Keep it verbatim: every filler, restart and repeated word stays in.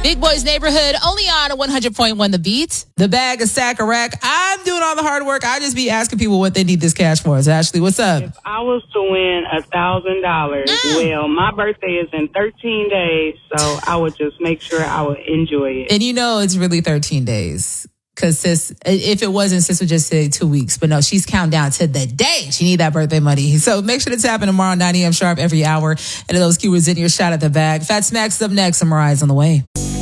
Big Boys Neighborhood, only on one hundred point one The Beat. The bag, a sack, a rack. I'm doing all the hard work. I just be asking people what they need this cash for. So Ashley, what's up? If I was to win a thousand dollars, well, my birthday is in thirteen days, so I would just make sure I would enjoy it. And you know it's really thirteen days. Because sis, if it wasn't, sis would just say two weeks. But no, she's counting down to the day she need that birthday money. So make sure to tap in tomorrow, nine a.m. sharp every hour. And those keywords in your shot at the bag. Fat Smacks up next. Summarize on the way.